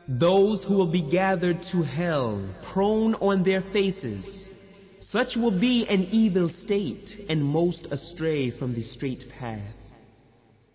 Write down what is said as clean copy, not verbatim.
Those who will be gathered to hell, prone on their faces, such will be an evil state and most astray from the straight path.